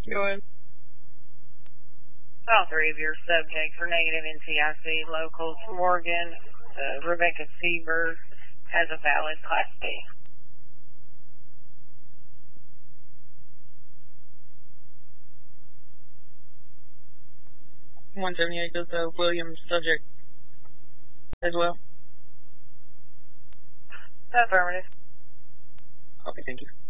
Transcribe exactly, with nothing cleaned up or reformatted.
Go ahead. All three of your subjects are negative N C I C locals. Morgan, uh, Rebecca Seaver has a valid Class B. one seventy-eight goes to Williams subject as well. Affirmative. Okay, thank you.